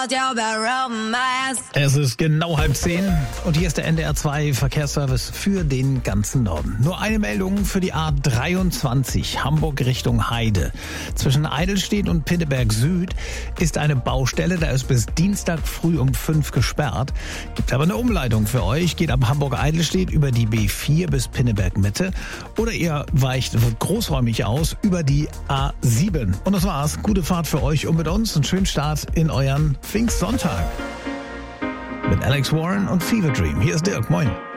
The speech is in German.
Es ist genau 9:30 und hier ist der NDR 2 Verkehrsservice für den ganzen Norden. Nur eine Meldung für die A23 Hamburg Richtung Heide. Zwischen Eidelstedt und Pinneberg Süd ist eine Baustelle, da ist bis Dienstag früh um 5 gesperrt. Gibt aber eine Umleitung für euch, geht ab Hamburg-Eidelstedt über die B4 bis Pinneberg Mitte oder ihr weicht großräumig aus über die A7. Und das war's. Gute Fahrt für euch und mit uns. Einen schönen Start in euren Pfingstsonntag. Mit Alex Warren und Fever Dream. Hier ist Dirk. Moin.